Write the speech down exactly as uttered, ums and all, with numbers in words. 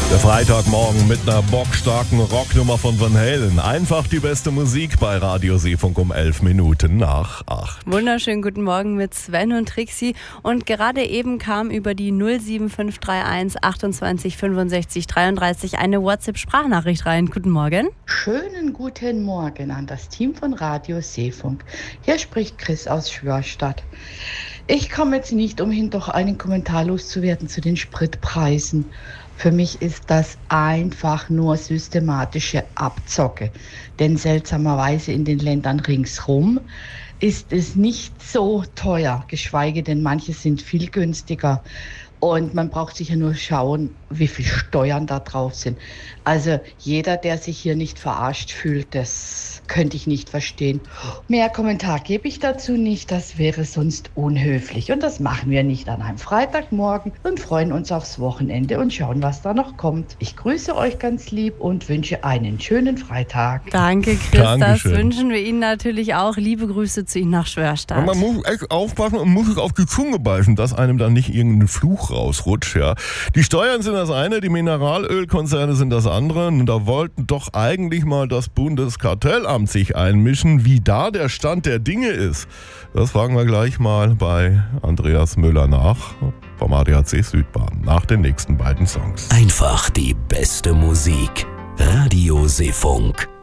Der Freitagmorgen mit einer bockstarken Rocknummer von Van Halen. Einfach die beste Musik bei Radio Seefunk um elf Minuten nach acht. Wunderschönen guten Morgen mit Sven und Trixie. Und gerade eben kam über die null sieben fünf drei eins achtundzwanzig fünfundsechzig dreiunddreißig eine WhatsApp-Sprachnachricht rein. Guten Morgen. Schönen guten Morgen an das Team von Radio Seefunk. Hier spricht Chris aus Schwörstadt. Ich komme jetzt nicht umhin, doch einen Kommentar loszuwerden zu den Spritpreisen. Für mich ist das einfach nur systematische Abzocke. Denn seltsamerweise in den Ländern ringsrum ist es nicht so teuer, geschweige denn manche sind viel günstiger. Und man braucht sich ja nur schauen, wie viel Steuern da drauf sind. Also jeder, der sich hier nicht verarscht fühlt, das könnte ich nicht verstehen. Mehr Kommentar gebe ich dazu nicht, das wäre sonst unhöflich. Und das machen wir nicht an einem Freitagmorgen und freuen uns aufs Wochenende und schauen, was da noch kommt. Ich grüße euch ganz lieb und wünsche einen schönen Freitag. Danke, Chris. Dankeschön. Das wünschen wir Ihnen natürlich auch. Liebe Grüße zu Ihnen nach Schwörstadt. Und man muss echt aufpassen und muss es auf die Zunge beißen, dass einem dann nicht irgendein Fluch rausrutscht. Ja. Die Steuern sind das eine, die Mineralölkonzerne sind das andere. Und da wollten doch eigentlich mal das Bundeskartellamt sich einmischen. Wie da der Stand der Dinge ist, das fragen wir gleich mal bei Andreas Müller nach vom A D A C Südbaden nach den nächsten beiden Songs. Einfach die beste Musik. Radio Seefunk.